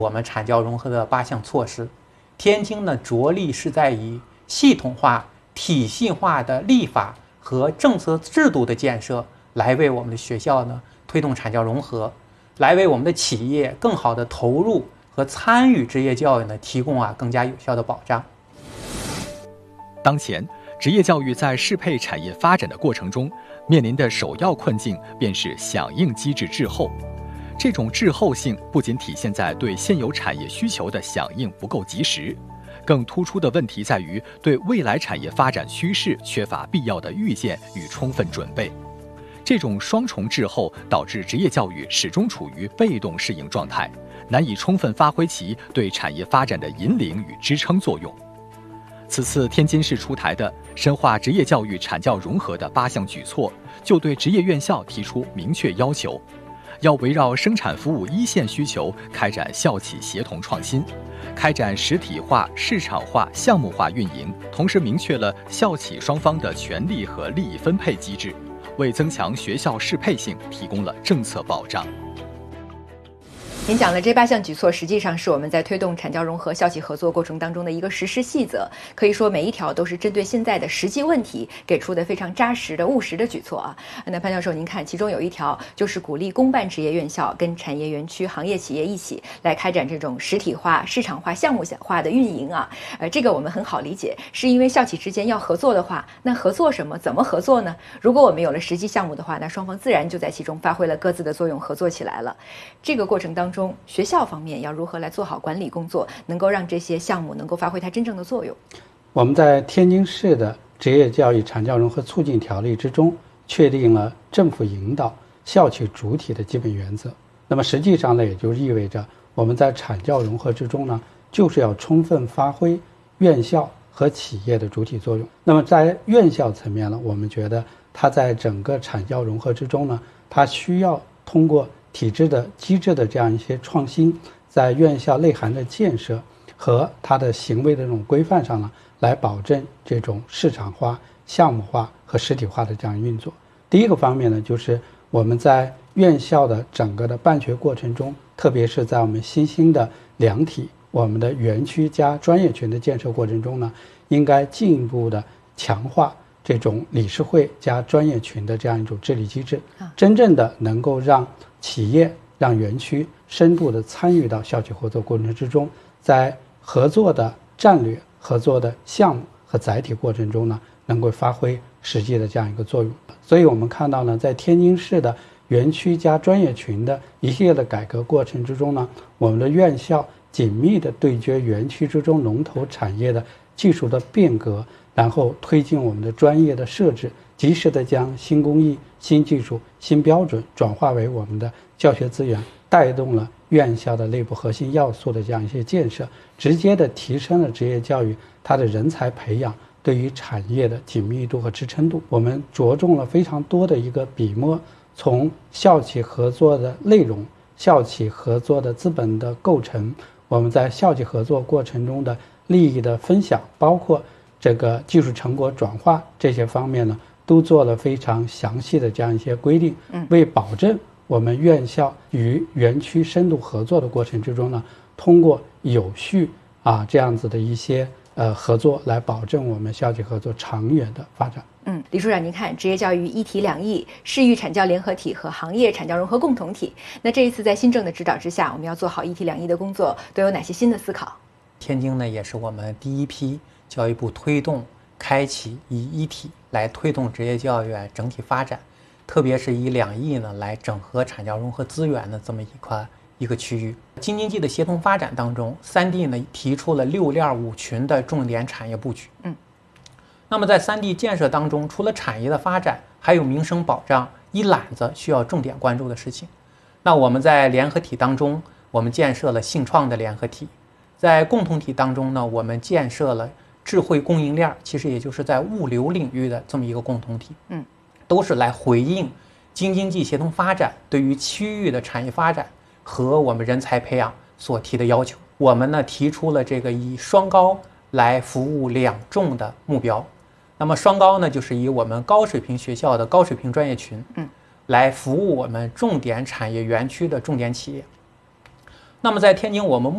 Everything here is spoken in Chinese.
我们产教融合的8项措施。天津呢，着力是在以系统化、体系化的立法和政策制度的建设，来为我们的学校呢推动产教融合，来为我们的企业更好的投入和参与职业教育呢提供更加有效的保障。 当前，职业教育在适配产业发展的过程中，面临的首要困境便是响应机制滞后。这种滞后性不仅体现在对现有产业需求的响应不够及时，更突出的问题在于对未来产业发展趋势缺乏必要的预见与充分准备。这种双重滞后导致职业教育始终处于被动适应状态，难以充分发挥其对产业发展的引领与支撑作用。此次天津市出台的深化职业教育产教融合的8项举措，就对职业院校提出明确要求，要围绕生产服务一线需求开展校企协同创新，开展实体化、市场化、项目化运营，同时明确了校企双方的权利和利益分配机制，为增强学校适配性提供了政策保障。 您讲的这8项举措，实际上是我们在推动产教融合校企合作过程当中的一个实施细则，可以说每一条都是针对现在的实际问题给出的非常扎实的务实的举措啊。那潘教授，您看，其中有一条就是鼓励公办职业院校跟产业园区、行业企业一起来开展这种实体化、市场化、项目化的运营啊。这个我们很好理解，是因为校企之间要合作的话，那合作什么？怎么合作呢？如果我们有了实际项目的话，那双方自然就在其中发挥了各自的作用，合作起来了。这个过程当中，学校方面要如何来做好管理工作，能够让这些项目能够发挥它真正的作用？ 我们在天津市的职业教育产教融合促进条例之中，确定了政府引导、校企主体的基本原则。那么实际上呢，也就意味着我们在产教融合之中呢，就是要充分发挥院校和企业的主体作用。那么在院校层面呢，我们觉得它在整个产教融合之中呢，它需要通过体制的机制的这样一些创新，在院校内涵的建设和它的行为的这种规范上呢，来保证这种市场化、项目化和实体化的这样运作。第一个方面呢，就是我们在院校的整个的办学过程中，特别是在我们新兴的2体我们的园区加专业群的建设过程中呢，应该进一步的强化这种理事会加专业群的这样一种治理机制，真正的能够让企业、让园区深度的参与到校企合作过程之中，在合作的战略、合作的项目和载体过程中呢，能够发挥实际的这样一个作用。所以我们看到呢，在天津市的园区加专业群的一系列的改革过程之中呢，我们的院校紧密的对接园区之中龙头产业的技术的变革，然后推进我们的专业的设置，及时的将新工艺、新技术、新标准转化为我们的教学资源，带动了院校的内部核心要素的这样一些建设，直接的提升了职业教育它的人才培养对于产业的紧密度和支撑度。我们着重了非常多的一个笔墨，从校企合作的内容、校企合作的资本的构成，我们在校企合作过程中的利益的分享，包括这个技术成果转化这些方面呢，都做了非常详细的这样一些规定，为保证我们院校与园区深度合作的过程之中呢，通过有序这样子的一些合作，来保证我们校企合作长远的发展。 李处长，您看，职业教育一体两翼、市域产教联合体和行业产教融合共同体，那这一次在新政的指导之下，我们要做好一体两翼的工作，都有哪些新的思考？ 天津呢，也是我们第一批教育部推动开启以一体来推动职业教育整体发展，特别是以2翼呢来整合产教融合资源的这么一个区域。京津冀的协同发展当中，3D 呢提出了6链5群的重点产业布局。那么在3D 建设当中，除了产业的发展，还有民生保障一揽子需要重点关注的事情。那我们在联合体当中，我们建设了信创的联合体；在共同体当中呢，我们建设了智慧供应链，其实也就是在物流领域的这么一个共同体。都是来回应京津冀协同发展对于区域的产业发展和我们人才培养所提的要求。我们呢提出了这个以双高来服务2重的目标。那么双高呢，就是以我们高水平学校的高水平专业群，来服务我们重点产业园区的重点企业。那么在天津，我们